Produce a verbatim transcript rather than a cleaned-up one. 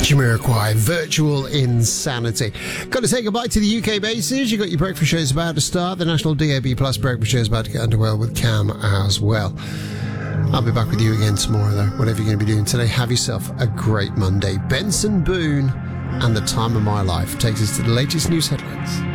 Jamiroquai, Virtual Insanity. Got to say goodbye to the U K bases. You got your breakfast shows about to start. The national D A B Plus breakfast show is about to get underway with Cam as well. I'll be back with you again tomorrow, though. Whatever you're going to be doing today, have yourself a great Monday. Benson Boone and The Time of My Life takes us to the latest news headlines.